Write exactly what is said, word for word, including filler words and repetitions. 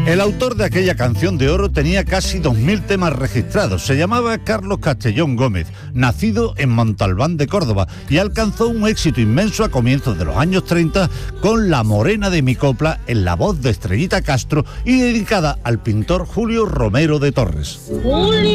El autor de aquella canción de oro tenía casi dos mil temas registrados. Se llamaba Carlos Castellón Gómez, nacido en Montalbán de Córdoba, y alcanzó un éxito inmenso a comienzos de los años treinta con La morena de mi copla, en la voz de Estrellita Castro y dedicada al pintor Julio Romero de Torres.